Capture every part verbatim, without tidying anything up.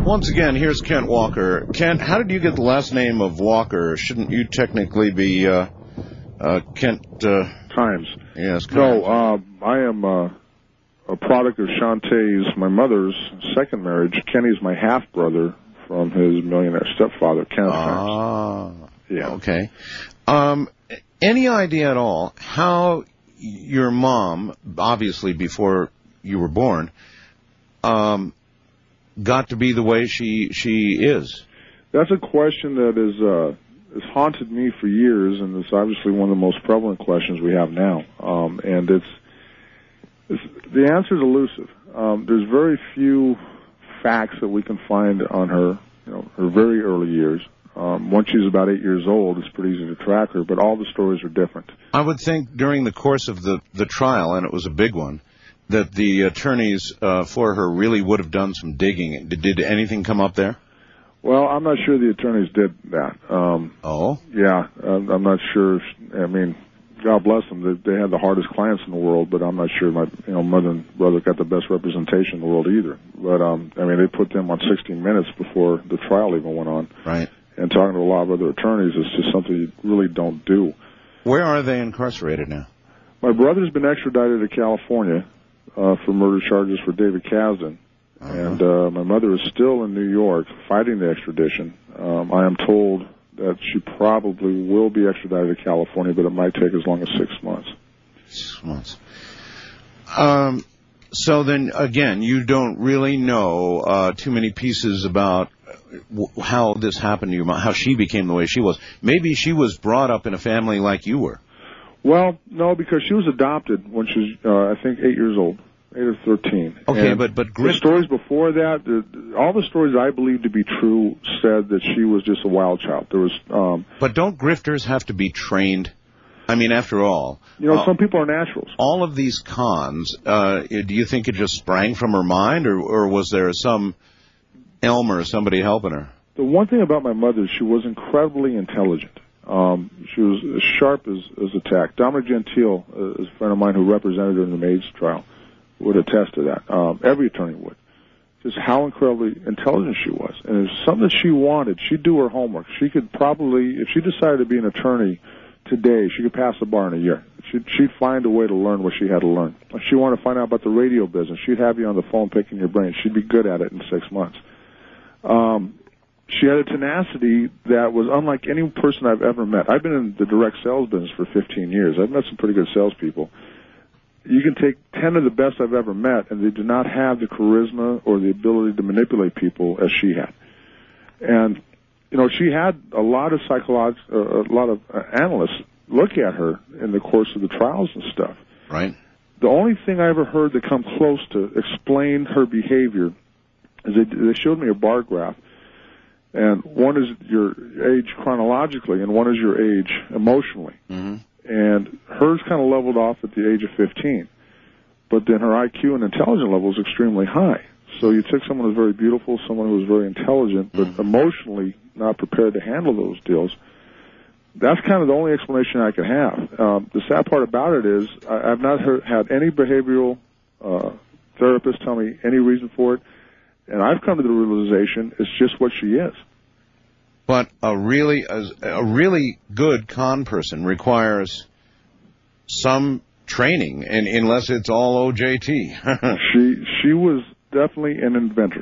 once again, here's Kent Walker. Kent, how did you get the last name of Walker? Shouldn't you technically be uh, uh, Kent... Uh, Times. Yes, correct. No, uh, I am uh, a product of Shantae's, my mother's second marriage. Kenny's my half-brother from his millionaire stepfather, Kenneth Times. Ah, yeah. Okay. Um, any idea at all how your mom, obviously before you were born, um, got to be the way she she is? That's a question that is uh, has haunted me for years, and it's obviously one of the most prevalent questions we have now. Um, and it's, it's the answer is elusive. Um, there's very few facts that we can find on her, you know, her very early years. Um, once she's about eight years old, it's pretty easy to track her, but all the stories are different. I would think during the course of the, the trial, and it was a big one, that the attorneys uh, for her really would have done some digging. Did, did anything come up there? Well, I'm not sure the attorneys did that. Um, oh? Yeah, I'm, I'm not sure. I mean, God bless them. They, they had the hardest clients in the world, but I'm not sure my you know mother and brother got the best representation in the world either. But, um, I mean, they put them on sixty minutes before the trial even went on. Right. And talking to a lot of other attorneys is just something you really don't do. Where are they incarcerated now? My brother's been extradited to California uh, for murder charges for David Kasdan. Uh-huh. And uh, my mother is still in New York fighting the extradition. Um, I am told that she probably will be extradited to California, but it might take as long as six months. Six months. Um, so then, again, you don't really know uh, too many pieces about how this happened to your mom, how she became the way she was. Maybe she was brought up in a family like you were. Well, no, because she was adopted when she was, uh, I think, eight years old. Eight or thirteen. Okay, and but but the stories before that, the, all the stories I believe to be true said that she was just a wild child. There was. Um, but don't grifters have to be trained? I mean, after all, you know, uh, some people are naturals. All of these cons, uh, do you think it just sprang from her mind, or or was there some Elmer, somebody helping her? The one thing about my mother is she was incredibly intelligent. Um, she was as sharp as as a tack. Dominic Gentile uh, is a friend of mine who represented her in the Maids trial. Would attest to that. Um, every attorney would. Just how incredibly intelligent she was. And if something that she wanted, she'd do her homework. She could probably, if she decided to be an attorney today, she could pass the bar in a year. She'd, she'd find a way to learn what she had to learn. If she wanted to find out about the radio business, she'd have you on the phone picking your brain. She'd be good at it in six months. Um, she had a tenacity that was unlike any person I've ever met. I've been in the direct sales business for fifteen years. I've met some pretty good salespeople. You can take ten of the best I've ever met, and they do not have the charisma or the ability to manipulate people as she had. And, you know, she had a lot of psycholog- uh, a lot of uh, analysts look at her in the course of the trials and stuff. Right. The only thing I ever heard that come close to explain her behavior is they, they showed me a bar graph. And one is your age chronologically, and one is your age emotionally. Mm-hmm. And hers kind of leveled off at the age of fifteen. But then her I Q and intelligence level is extremely high. So you took someone who's very beautiful, someone who was very intelligent, but mm-hmm. emotionally not prepared to handle those deals. That's kind of the only explanation I could have. Um, the sad part about it is I, I've not heard, had any behavioral uh, therapist tell me any reason for it. And I've come to the realization it's just what she is. But a really a, a really good con person requires some training, and unless it's all O J T. she she was definitely an inventor.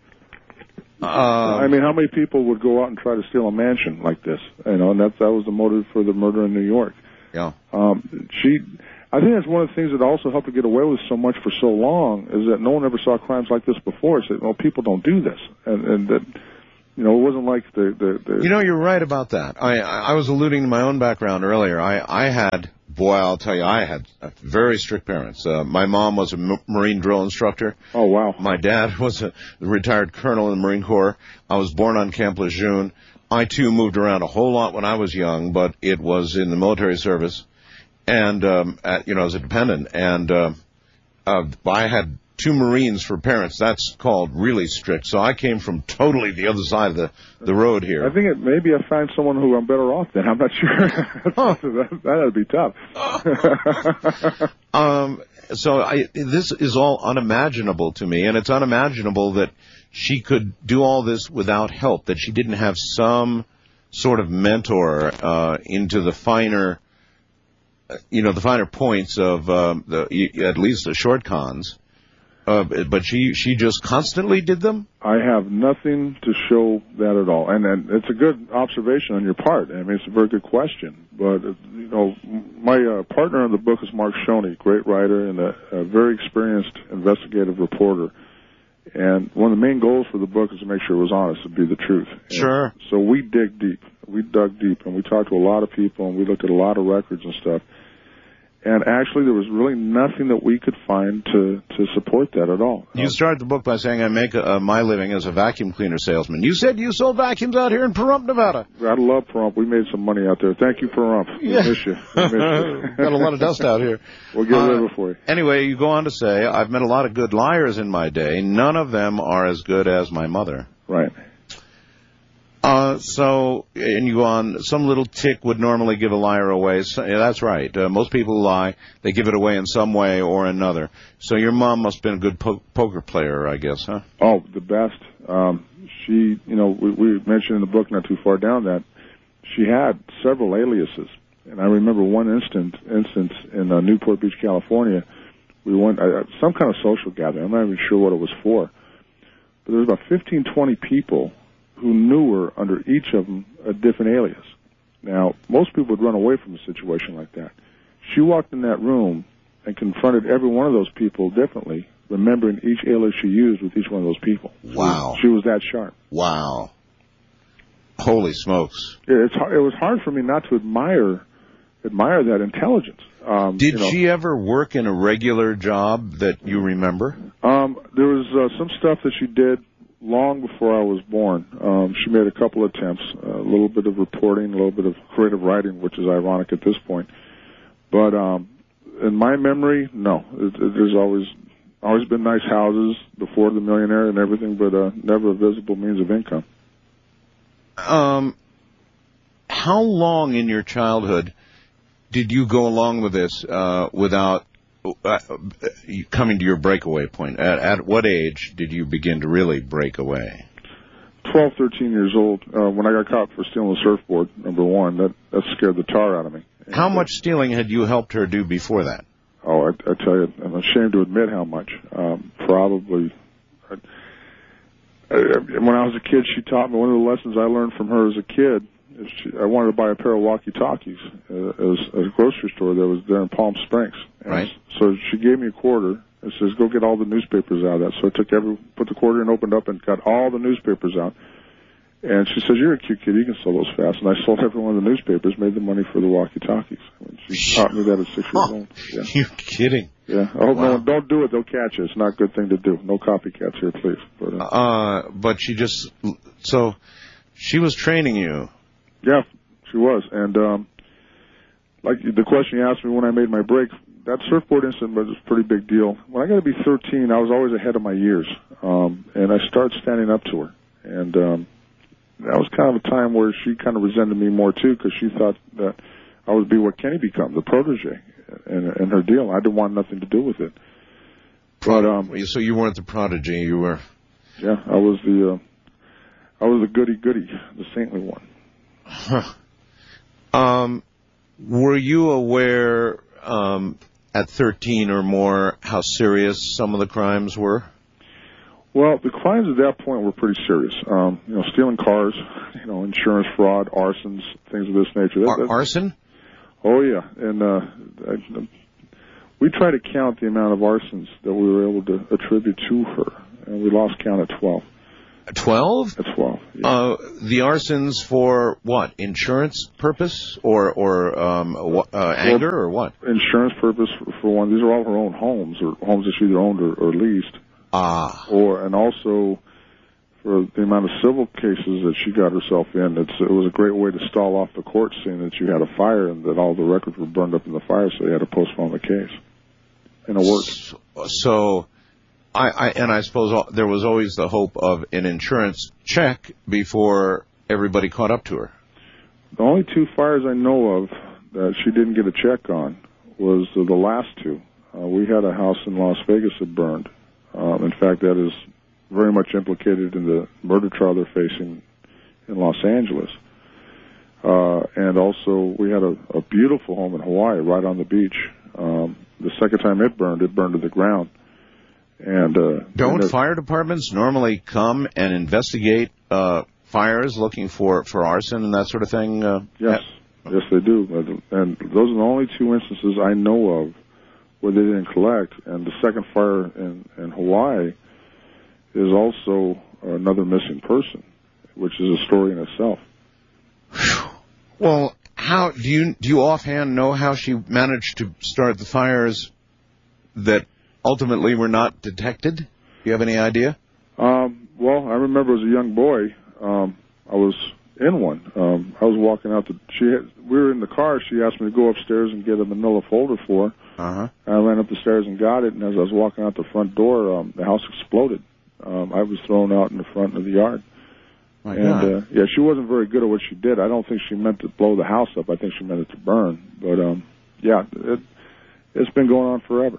Um, I mean, how many people would go out and try to steal a mansion like this? You know, and that that was the motive for the murder in New York. Yeah. Um, she, I think that's one of the things that also helped her get away with so much for so long is that no one ever saw crimes like this before. So, well, people don't do this, and and that. You know, it wasn't like the, the, the... You know, you're right about that. I I was alluding to my own background earlier. I, I had, boy, I'll tell you, I had very strict parents. Uh, my mom was a m- Marine drill instructor. Oh, wow. My dad was a retired colonel in the Marine Corps. I was born on Camp Lejeune. I, too, moved around a whole lot when I was young, but it was in the military service and, um, at, you know, as a dependent. And uh, uh, I had... two Marines for parents. That's called really strict. So I came from totally the other side of the, the road here. I think it, maybe I find someone who I'm better off than. I'm not sure. that, that'd be tough. um, so I, this is all unimaginable to me, and it's unimaginable that she could do all this without help, that she didn't have some sort of mentor uh, into the finer, you know, the finer points of um, the at least the short cons. Uh, but she she just constantly did them? I have nothing to show that at all. And, and it's a good observation on your part. I mean, it's a very good question. But, uh, you know, my uh, partner on the book is Mark Shoney, great writer and a, a very experienced investigative reporter. And one of the main goals for the book is to make sure it was honest, to be the truth. And sure. So we dig deep. We dug deep, and we talked to a lot of people, and we looked at a lot of records and stuff. And actually, there was really nothing that we could find to, to support that at all. You started the book by saying, I make a, uh, my living as a vacuum cleaner salesman. You said you sold vacuums out here in Pahrump, Nevada. I love Pahrump. We made some money out there. Thank you, Pahrump. We yeah. miss you. We miss you. Got a lot of dust out here. We'll get uh, rid of it for you. Anyway, you go on to say, I've met a lot of good liars in my day. None of them are as good as my mother. Right. Uh, so, and you go on, some little tick would normally give a liar away. So, yeah, that's right. Uh, most people who lie, they give it away in some way or another. So your mom must have been a good po- poker player, I guess, huh? Oh, the best. Um, she, you know, we, we mentioned in the book not too far down that she had several aliases. And I remember one instant, instance in uh, Newport Beach, California. We went, uh, some kind of social gathering. I'm not even sure what it was for. But there was about fifteen, twenty people who knew her under each of them a different alias. Now, most people would run away from a situation like that. She walked in that room and confronted every one of those people differently, remembering each alias she used with each one of those people. Wow. She, she was that sharp. Wow. Holy smokes. It, it's, it was hard for me not to admire admire that intelligence. Um, Did you know, she ever work in a regular job that you remember? Um, there was uh, some stuff that she did long before I was born. Um, she made a couple attempts, a little bit of reporting, a little bit of creative writing, which is ironic at this point. But um, in my memory, no. It, it, there's always always been nice houses before the millionaire and everything, but uh, never a visible means of income. Um, how long in your childhood did you go along with this uh, without Uh, coming to your breakaway point? At, at what age did you begin to really break away? twelve, thirteen years old. Uh, when I got caught for stealing a surfboard, number one, that, that scared the tar out of me. And how much stealing had you helped her do before that? Oh, I, I tell you, I'm ashamed to admit how much. Um, probably. I, I, when I was a kid, she taught me, one of the lessons I learned from her as a kid, is she, I wanted to buy a pair of walkie-talkies uh, as, at a grocery store that was there in Palm Springs. And right. So she gave me a quarter and says, go get all the newspapers out of that. So I took every, put the quarter in, opened up, and got all the newspapers out. And she says, you're a cute kid, you can sell those fast. And I sold every one of the newspapers, made the money for the walkie-talkies. I mean, she taught me that at six years old. Yeah. You're kidding. Yeah. I hope wow. no one, don't do it, they'll catch you. It's not a good thing to do. No copycats here, please. But, uh, uh, but she just, so she was training you. Yeah, she was. And, um, like the question you asked me when I made my break, that surfboard incident was a pretty big deal. When I got to be thirteen, I was always ahead of my years. Um, and I started standing up to her. And, um, that was kind of a time where she kind of resented me more, too, because she thought that I would be what Kenny become, the protege, and, and her deal. I didn't want nothing to do with it. But, um, so you weren't the prodigy, you were... Yeah, I was the, uh, I was the goody-goody, the saintly one. Huh. Um, were you aware, um, at thirteen or more, how serious some of the crimes were? Well, the crimes at that point were pretty serious. Um, you know, stealing cars, you know, insurance fraud, arsons, things of this nature. That, Ar- arson? Oh, yeah. And uh, I, we tried to count the amount of arsons that we were able to attribute to her, and we lost count at twelve. Twelve? At twelve. Yeah. Uh, the arsons for what? Insurance purpose or or um, uh, anger or what? Insurance purpose for, for one. These are all her own homes, or homes that she either owned or, or leased. Ah. Or and also for the amount of civil cases that she got herself in, it's, it was a great way to stall off the court, seeing that you had a fire and that all the records were burned up in the fire, so you had to postpone the case. And it worked. So. so I, I, and I suppose there was always the hope of an insurance check before everybody caught up to her. The only two fires I know of that she didn't get a check on was the last two. Uh, we had a house in Las Vegas that burned. Um, in fact, that is very much implicated in the murder trial they're facing in Los Angeles. Uh, and also, we had a, a beautiful home in Hawaii, right on the beach. Um, the second time it burned, it burned to the ground. And uh, don't and fire departments normally come and investigate uh, fires, looking for, for arson and that sort of thing? Uh, yes, at- yes, they do. And those are the only two instances I know of where they didn't collect. And the second fire in, in Hawaii is also another missing person, which is a story in itself. Well, how do you do you offhand know how she managed to start the fires that ultimately were not detected? Do you have any idea? Um, well, I remember as a young boy, um, I was in one. Um, I was walking out. To, she had, we were in the car. She asked me to go upstairs and get a manila folder for her. Uh-huh. I ran up the stairs and got it, and as I was walking out the front door, um, the house exploded. Um, I was thrown out in the front of the yard. My and, God. uh, yeah, she wasn't very good at what she did. I don't think she meant to blow the house up. I think she meant it to burn. But, um, yeah, it, it's been going on forever.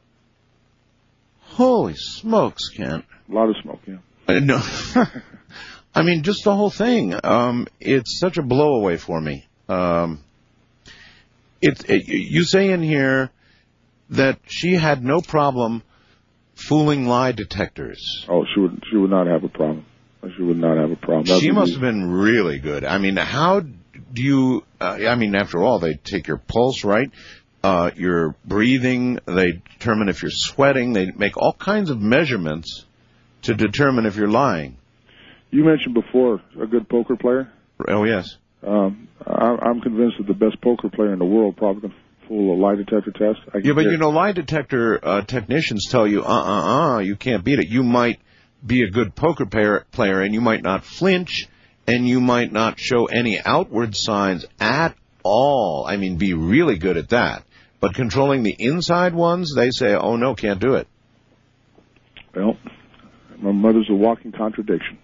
Holy smokes, Kent. A lot of smoke, yeah. Uh, no. I mean, just the whole thing. Um, it's such a blow-away for me. Um, it, it, you say in here that she had no problem fooling lie detectors. Oh, she would she would not have a problem. She would not have a problem. That She would must be, have been really good. I mean, how do you, uh, I mean, after all, they take your pulse, right? Uh, your breathing, they determine if you're sweating, they make all kinds of measurements to determine if you're lying. You mentioned before a good poker player. Oh, yes. Um, I, I'm convinced that the best poker player in the world probably can fool a lie detector test. I Yeah, but get, you know, lie detector uh, technicians tell you, uh-uh-uh, you can't beat it. You might be a good poker player, player, and you might not flinch, and you might not show any outward signs at all. I mean, be really good at that. But controlling the inside ones, they say, oh, no, can't do it. Well, my mother's a walking contradiction.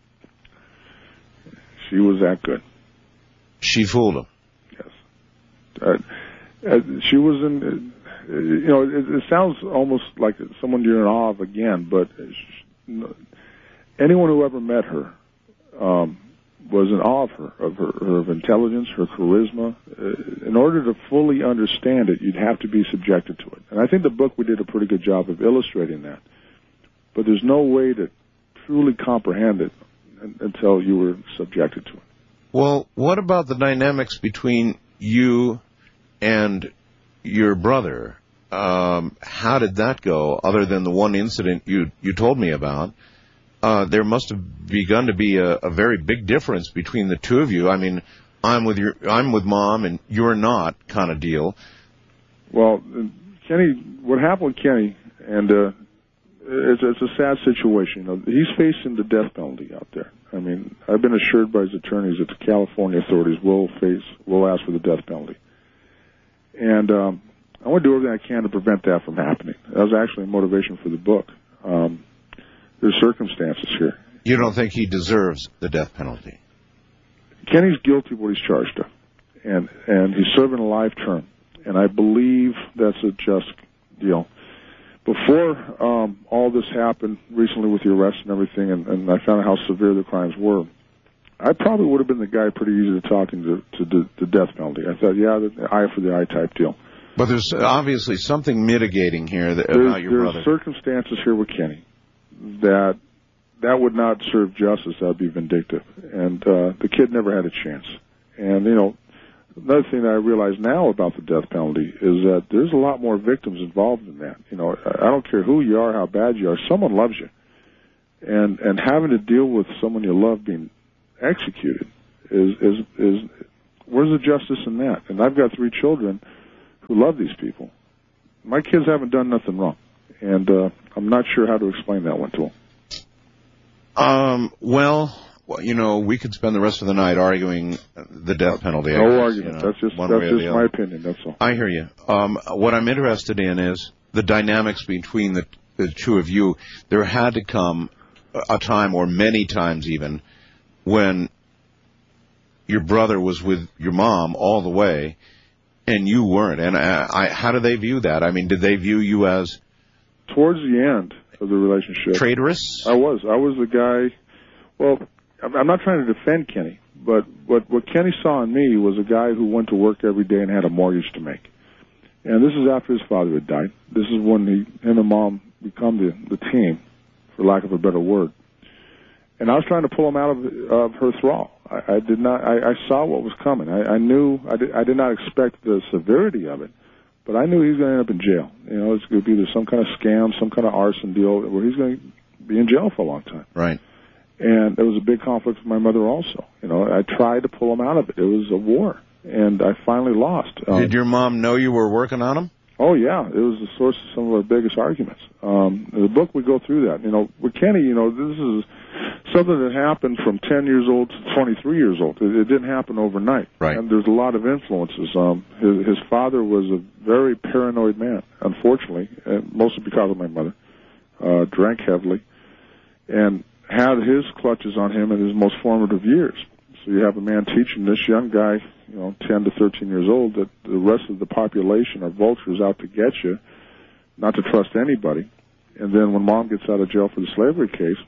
She was that good. She fooled him. Yes. Uh, uh, she was in, uh, you know, it, it sounds almost like someone you're in awe of again, but she, anyone who ever met her um, was in awe of her, of her, her intelligence, her charisma. Uh, in order to fully understand it, you'd have to be subjected to it. And I think the book, we did a pretty good job of illustrating that. But there's no way to truly comprehend it until you were subjected to it. Well, what about the dynamics between you and your brother? Um, how did that go, other than the one incident you, you told me about? Uh, there must have begun to be a, a very big difference between the two of you. I mean, I'm with your, I'm with Mom and you're not kind of deal. Well, Kenny, what happened with Kenny, and uh, it's, it's a sad situation. You know, he's facing the death penalty out there. I mean, I've been assured by his attorneys that the California authorities will face, will ask for the death penalty. And um, I want to do everything I can to prevent that from happening. That was actually a motivation for the book. Um, there's circumstances here. You don't think he deserves the death penalty? Kenny's guilty of what he's charged of, and and he's serving a life term, and I believe that's a just deal. Before um, all this happened recently with the arrest and everything, and, and I found out how severe the crimes were, I probably would have been the guy pretty easy to talk into to the, the death penalty. I thought, yeah, the eye for the eye type deal. But there's obviously something mitigating here that, there's, about your there's brother. There's circumstances here with Kenny that that would not serve justice. That would be vindictive. And uh, the kid never had a chance. And, you know, another thing that I realize now about the death penalty is that there's a lot more victims involved in that. You know, I don't care who you are, how bad you are, someone loves you. And and having to deal with someone you love being executed is, is, is where's the justice in that? And I've got three children who love these people. My kids haven't done nothing wrong. And uh, I'm not sure how to explain that one to them. Um, well, you know, we could spend the rest of the night arguing the death penalty. No guess, argument. You know, that's just, one that's way or just the my other. opinion. That's all. I hear you. Um, what I'm interested in is the dynamics between the, the two of you. There had to come a time, or many times even, when your brother was with your mom all the way, And you weren't. And uh, I, how do they view that? I mean, did they view you as... Towards the end of the relationship... Traitorous? I was. I was the guy... Well, I'm not trying to defend Kenny, but what, what Kenny saw in me was a guy who went to work every day and had a mortgage to make. And this is after his father had died. This is when he, him and Mom become the, the team, for lack of a better word. And I was trying to pull him out of, of her thrall. I, I did not. I, I saw what was coming. I, I knew. I did, I did not expect the severity of it, but I knew he was going to end up in jail. You know, it's going to be either some kind of scam, some kind of arson deal, where he's going to be in jail for a long time. Right. And there was a big conflict with my mother also. You know, I tried to pull him out of it. It was a war, and I finally lost. Um, Did your mom know you were working on him? Oh, yeah. It was the source of some of our biggest arguments. Um, in the book, we go through that. You know, with Kenny, you know, this is something that happened from ten years old to twenty-three years old. It, it didn't happen overnight. Right. And there's a lot of influences. Um, his, his father was a very paranoid man, unfortunately, and mostly because of my mother. Uh, drank heavily and had his clutches on him in his most formative years. So you have a man teaching this young guy, you know, ten to thirteen years old, that the rest of the population are vultures out to get you, not to trust anybody. And then when Mom gets out of jail for the slavery case,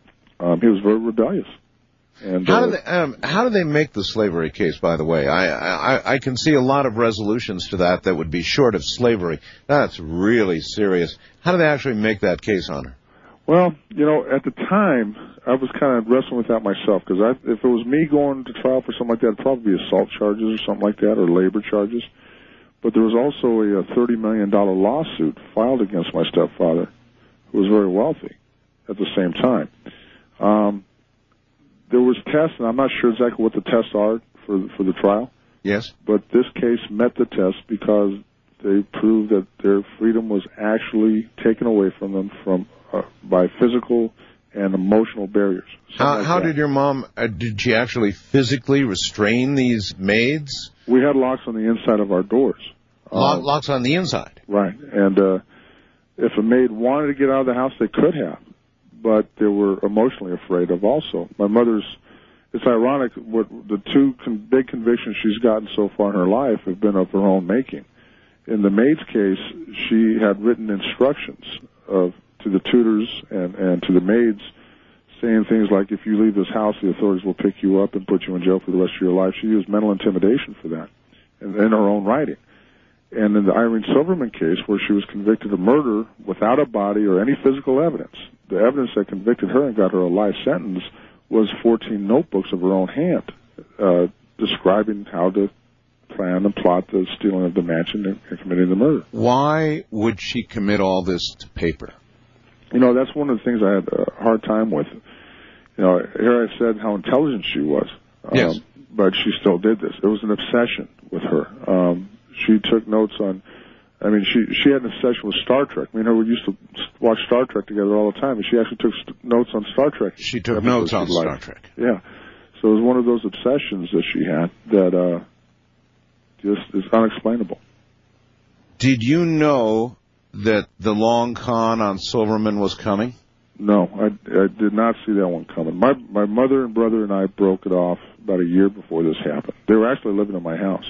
um, he was very rebellious. And how uh, do they um, how do they make the slavery case? By the way, I, I I can see a lot of resolutions to that that would be short of slavery. That's really serious. How do they actually make that case on her? Well, you know, at the time, I was kind of wrestling with that myself, because if it was me going to trial for something like that, it'd probably be assault charges or something like that, or labor charges. But there was also a, a thirty million dollars lawsuit filed against my stepfather, who was very wealthy at the same time. Um, there was tests, and I'm not sure exactly what the tests are for, for the trial. Yes. But this case met the test because they proved that their freedom was actually taken away from them from uh, by physical and emotional barriers. How, like how that. did your mom, uh, did she actually physically restrain these maids? We had locks on the inside of our doors. Lock, um, locks on the inside? Right. And uh, if a maid wanted to get out of the house, they could have, but they were emotionally afraid of also. My mother's, it's ironic, what the two con- big convictions she's gotten so far in her life have been of her own making. In the maid's case, she had written instructions of to the tutors and, and to the maids, saying things like, if you leave this house, the authorities will pick you up and put you in jail for the rest of your life. She used mental intimidation for that in, in her own writing. And in the Irene Silverman case, where she was convicted of murder without a body or any physical evidence, the evidence that convicted her and got her a life sentence was fourteen notebooks of her own hand, uh, describing how to plan and plot the stealing of the mansion and, and committing the murder. Why would she commit all this to paper? You know, that's one of the things I had a hard time with. You know, here I said how intelligent she was. Yes. Um, but she still did this. It was an obsession with her. Um, she took notes on, I mean, she she had an obsession with Star Trek. Me and her we used to watch Star Trek together all the time, and she actually took st- notes on Star Trek. She took notes on Star liked. Trek. Yeah. So it was one of those obsessions that she had that uh, just is unexplainable. Did you know that the long con on Silverman was coming? No, I, I did not see that one coming. My my mother and brother and I broke it off about a year before this happened. They were actually living in my house.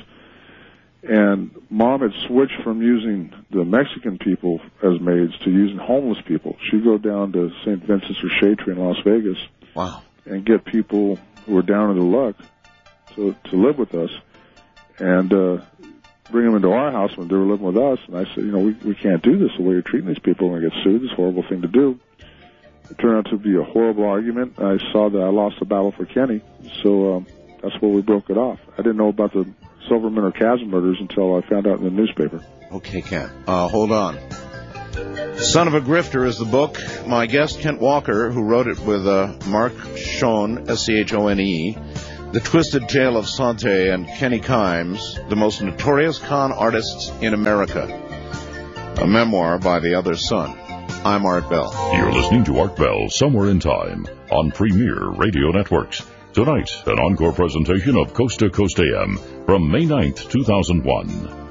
And Mom had switched from using the Mexican people as maids to using homeless people. She'd go down to Saint Vincent's or Shatry in Las Vegas. Wow. And get people who were down in their luck to, to live with us and uh, bring them into our house when they were living with us. And I said, you know, we, we can't do this the way you're treating these people. We're going to get sued. It's a horrible thing to do. It turned out to be a horrible argument. I saw that I lost the battle for Kenny, so um, that's where we broke it off. I didn't know about the Silverman or Chasm murders until I found out in the newspaper. Okay, Ken. Uh, hold on. Son of a Grifter is the book. My guest, Kent Walker, who wrote it with uh, Mark Schoen, S C H O N E, The Twisted Tale of Sante and Kenny Kimes, the most notorious con artists in America. A memoir by the other son. I'm Art Bell. You're listening to Art Bell, Somewhere in Time, on Premier Radio Networks. Tonight, an encore presentation of Coast to Coast A M from May ninth, two thousand one.